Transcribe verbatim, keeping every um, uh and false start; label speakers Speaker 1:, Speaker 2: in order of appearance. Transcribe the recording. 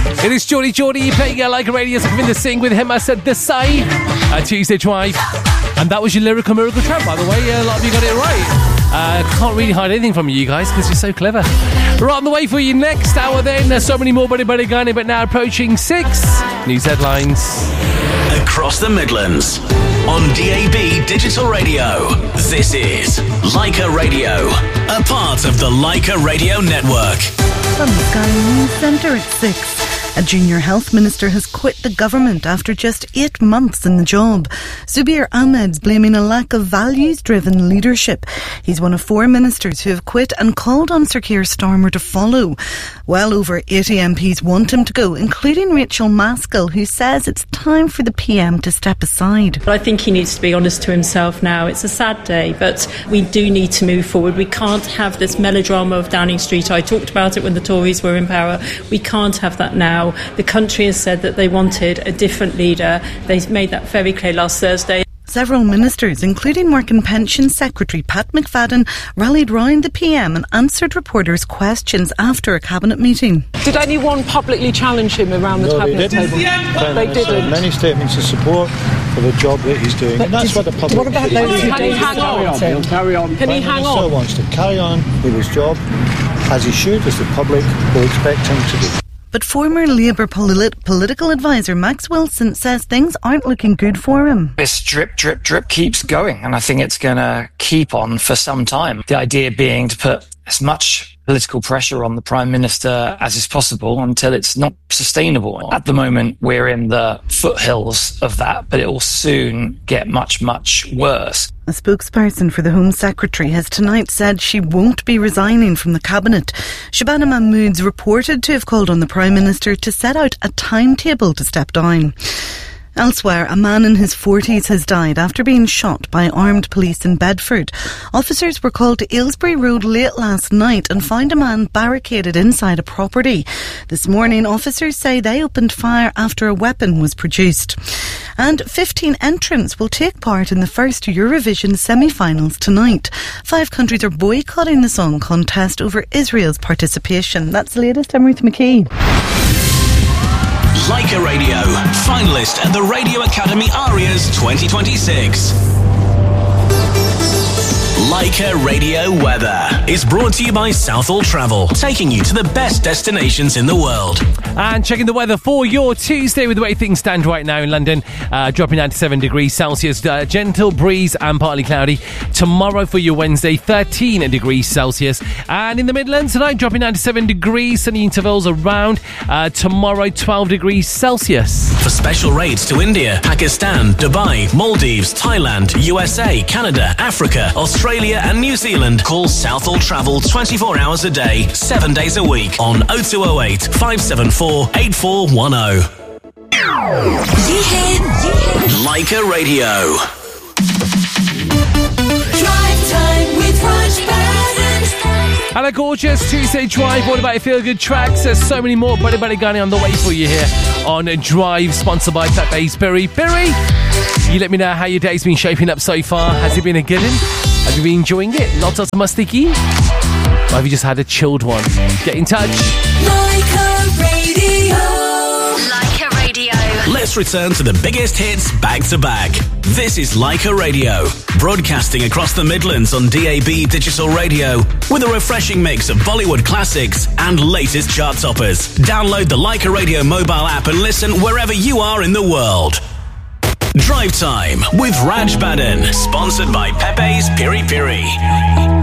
Speaker 1: It is Geordie Geordie playing out like a radio. Something to sing with him. I said Desai at Tuesday Drive. And that was your lyrical miracle track, by the way. A lot of you got it right. Uh, can't really hide anything from you guys because you're so clever. Right on the way for you next hour then. There's so many more Buddy Buddy Gunny, but now approaching six. News headlines.
Speaker 2: Across the Midlands. On D A B Digital Radio. This is Leica Radio. A part of the Leica Radio Network.
Speaker 3: From the Sky News Centre at six. A junior health minister has quit the government after just eight months in the job. Zubir Ahmed's blaming a lack of values-driven leadership. He's one of four ministers who have quit and called on Sir Keir Starmer to follow. Well over eighty M Ps want him to go, including Rachel Maskell, who says it's time for the P M to step aside.
Speaker 4: But I think he needs to be honest to himself now. It's a sad day, but we do need to move forward. We can't have this melodrama of Downing Street. I talked about it when the Tories were in power. We can't have that now. The country has said that they wanted a different leader. They made that very clear last Thursday.
Speaker 3: Several ministers, including Work and Pensions Secretary Pat McFadden, rallied round the P M and answered reporters' questions after a cabinet meeting.
Speaker 5: Did anyone publicly challenge him around the
Speaker 6: no,
Speaker 5: cabinet
Speaker 6: they
Speaker 5: table?
Speaker 6: They,
Speaker 5: they didn't.
Speaker 6: Many statements of support for the job that he's doing, but and that's what the public.
Speaker 5: What about those who
Speaker 6: Can
Speaker 5: he hang on?
Speaker 6: He'll carry on.
Speaker 5: Can he hang on?
Speaker 6: Still wants to carry on with his job, as he should, as the public will expect him to do.
Speaker 3: But former Labour polit- political advisor Max Wilson says things aren't looking good for him.
Speaker 7: This drip, drip, drip keeps going, and I think it's going to keep on for some time. The idea being to put as much political pressure on the Prime Minister as is possible until it's not sustainable. At the moment, we're in the foothills of that, but it will soon get much, much worse.
Speaker 3: A spokesperson for the Home Secretary has tonight said she won't be resigning from the Cabinet. Shabana Mahmood's reported to have called on the Prime Minister to set out a timetable to step down. Elsewhere, a man in his forties has died after being shot by armed police in Bedford. Officers were called to Aylesbury Road late last night and found a man barricaded inside a property. This morning, officers say they opened fire after a weapon was produced. And fifteen entrants will take part in the first Eurovision semi-finals tonight. Five countries are boycotting the song contest over Israel's participation. That's the latest. I'm Ruth McKee.
Speaker 2: Leica Radio, finalist at the Radio Academy Arias twenty twenty-six. Leica Radio Weather is brought to you by Southall Travel, taking you to the best destinations in the world.
Speaker 1: And checking the weather for your Tuesday with the way things stand right now in London. Uh, dropping down to seven degrees Celsius, uh, gentle breeze and partly cloudy. Tomorrow for your Wednesday, thirteen degrees Celsius. And in the Midlands tonight, dropping down to seven degrees, sunny intervals around. Uh, tomorrow, twelve degrees Celsius.
Speaker 2: For special rates to India, Pakistan, Dubai, Maldives, Thailand, U S A, Canada, Africa, Australia and New Zealand, call Southall Travel twenty-four hours a day, seven days a week on oh two oh eight, five seven four, eight four one oh. Leica Radio.
Speaker 8: Drive time with Raj
Speaker 1: Hello, gorgeous. Tuesday Drive, all about your feel-good tracks. There's so many more Buddy Buddy Gunny on the way for you here on Drive, sponsored by Pepe's Piri Piri. You let me know how your day's been shaping up so far. Has it been a good one? Have you been enjoying it? Lots of mustiki? Or have you just had a chilled one? Get in touch.
Speaker 8: Leica Radio. Leica Radio.
Speaker 2: Let's return to the biggest hits back to back. This is Leica Radio, broadcasting across the Midlands on D A B Digital Radio with a refreshing mix of Bollywood classics and latest chart toppers. Download the Leica Radio mobile app and listen wherever you are in the world. Drive Time with Raj Baden, sponsored by Pepe's Piri Piri.